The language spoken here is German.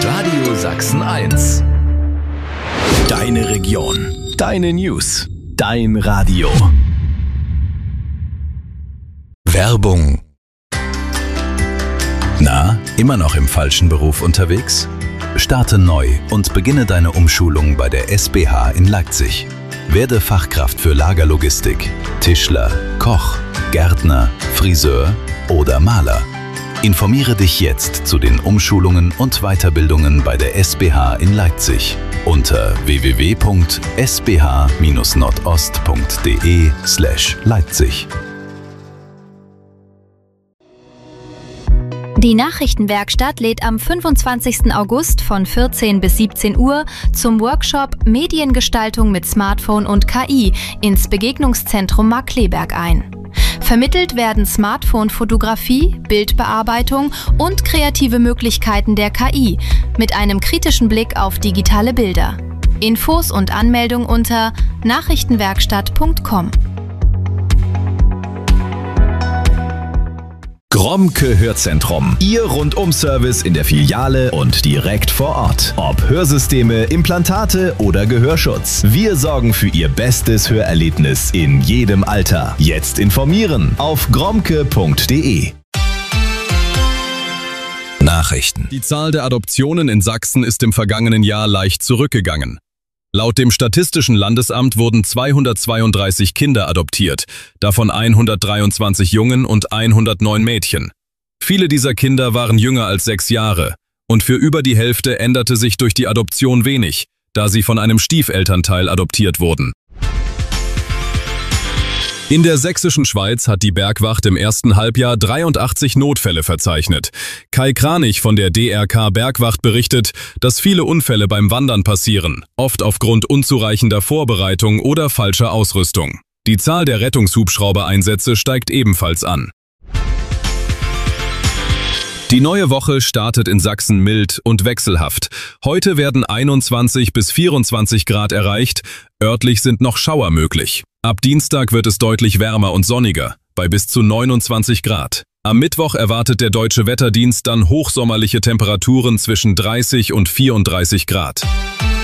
Radio Sachsen 1. Deine Region, deine News, dein Radio. Werbung. Na, immer noch im falschen Beruf unterwegs? Starte neu und beginne deine Umschulung bei der SBH in Leipzig. Werde Fachkraft für Lagerlogistik, Tischler, Koch, Gärtner, Friseur oder Maler. Informiere dich jetzt zu den Umschulungen und Weiterbildungen bei der SBH in Leipzig unter www.sbh-nordost.de/Leipzig. Die Nachrichtenwerkstatt lädt am 25. August von 14 bis 17 Uhr zum Workshop Mediengestaltung mit Smartphone und KI ins Begegnungszentrum Markkleeberg ein. Vermittelt werden Smartphone-Fotografie, Bildbearbeitung und kreative Möglichkeiten der KI mit einem kritischen Blick auf digitale Bilder. Infos und Anmeldung unter nachrichtenwerkstatt.com. Gromke Hörzentrum. Ihr Rundum-Service in der Filiale und direkt vor Ort. Ob Hörsysteme, Implantate oder Gehörschutz. Wir sorgen für Ihr bestes Hörerlebnis in jedem Alter. Jetzt informieren auf gromke.de. Nachrichten. Die Zahl der Adoptionen in Sachsen ist im vergangenen Jahr leicht zurückgegangen. Laut dem Statistischen Landesamt wurden 232 Kinder adoptiert, davon 123 Jungen und 109 Mädchen. Viele dieser Kinder waren jünger als 6 Jahre und für über die Hälfte änderte sich durch die Adoption wenig, da sie von einem Stiefelternteil adoptiert wurden. In der sächsischen Schweiz hat die Bergwacht im ersten Halbjahr 83 Notfälle verzeichnet. Kai Kranich von der DRK Bergwacht berichtet, dass viele Unfälle beim Wandern passieren, oft aufgrund unzureichender Vorbereitung oder falscher Ausrüstung. Die Zahl der Rettungshubschrauber-Einsätze steigt ebenfalls an. Die neue Woche startet in Sachsen mild und wechselhaft. Heute werden 21 bis 24 Grad erreicht, örtlich sind noch Schauer möglich. Ab Dienstag wird es deutlich wärmer und sonniger, bei bis zu 29 Grad. Am Mittwoch erwartet der Deutsche Wetterdienst dann hochsommerliche Temperaturen zwischen 30 und 34 Grad.